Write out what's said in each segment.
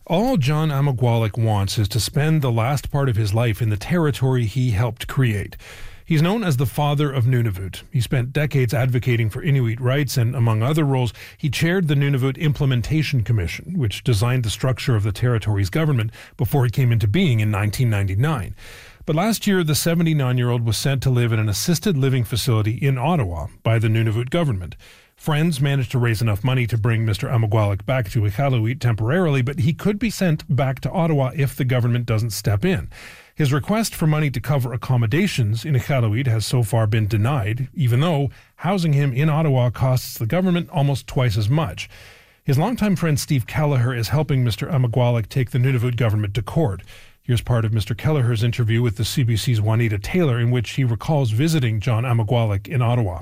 All John Amagwalik wants is to spend the last part of his life in the territory he helped create. He's known as the father of Nunavut. He spent decades advocating for Inuit rights, and among other roles, he chaired the Nunavut Implementation Commission, which designed the structure of the territory's government before it came into being in 1999. But last year, the 79-year-old was sent to live in an assisted living facility in Ottawa by the Nunavut government. Friends managed to raise enough money to bring Mr. Amagwalik back to Iqaluit temporarily, but he could be sent back to Ottawa if the government doesn't step in. His request for money to cover accommodations in Iqaluit has so far been denied, even though housing him in Ottawa costs the government almost twice as much. His longtime friend Steve Kelleher is helping Mr. Amagwalik take the Nunavut government to court. Here's part of Mr. Kelleher's interview with the CBC's Juanita Taylor, in which he recalls visiting John Amagwalik in Ottawa.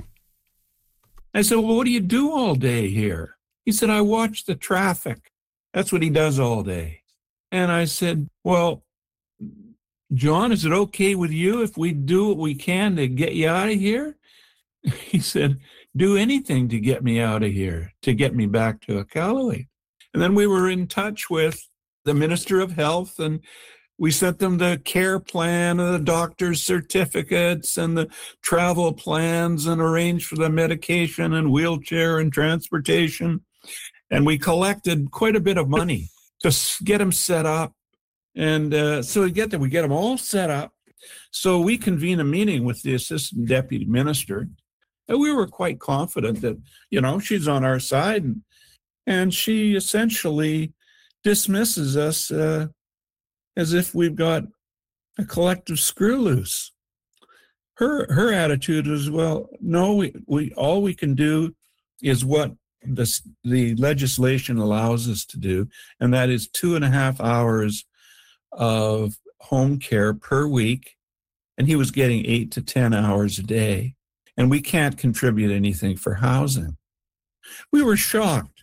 I said, well, what do you do all day here? He said, I watch the traffic. That's what he does all day. And I said, well, John, is it okay with you if we do what we can to get you out of here? He said, do anything to get me out of here, to get me back to Iqaluit. And then we were in touch with the Minister of Health, and we sent them the care plan and the doctor's certificates and the travel plans and arranged for the medication and wheelchair and transportation. And we collected quite a bit of money to get him set up. And so we get them all set up. So we convene a meeting with the assistant deputy minister. And we were quite confident that, she's on our side. And she essentially dismisses us as if we've got a collective screw loose. Her attitude is, well, no, we all we can do is what the legislation allows us to do, and that is 2.5 hours of home care per week, and he was getting 8 to 10 hours a day, and we can't contribute anything for housing. We were shocked.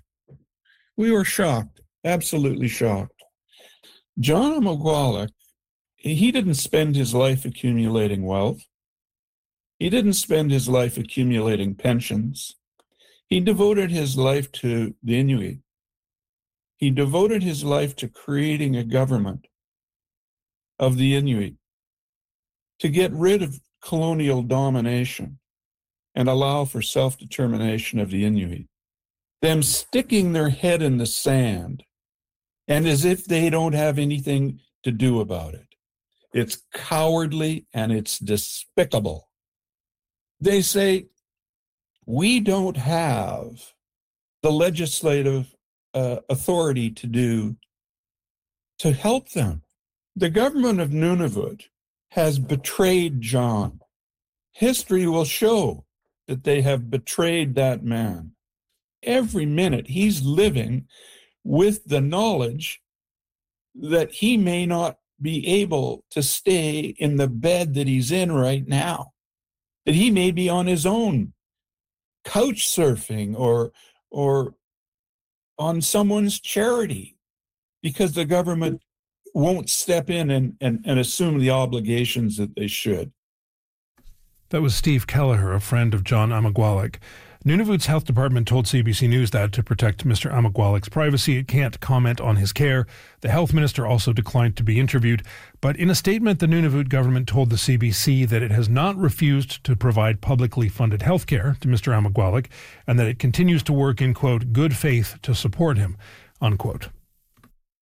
Absolutely shocked. John Amagwalik, he didn't spend his life accumulating wealth. He didn't spend his life accumulating pensions. He devoted his life to the Inuit. He devoted his life to creating a government of the Inuit, to get rid of colonial domination and allow for self-determination of the Inuit. Them sticking their head in the sand and as if they don't have anything to do about it. It's cowardly and it's despicable. They say, we don't have the legislative authority to help them. The government of Nunavut has betrayed John. History will show that they have betrayed that man. Every minute he's living with the knowledge that he may not be able to stay in the bed that he's in right now, that he may be on his own, couch surfing or on someone's charity, because the government won't step in and assume the obligations that they should. That was Steve Kelleher, a friend of John Amagwalik. Nunavut's health department told CBC News that to protect Mr. Amagwalik's privacy, it can't comment on his care. The health minister also declined to be interviewed. But in a statement, the Nunavut government told the CBC that it has not refused to provide publicly funded health care to Mr. Amagwalik and that it continues to work in, quote, good faith to support him, unquote.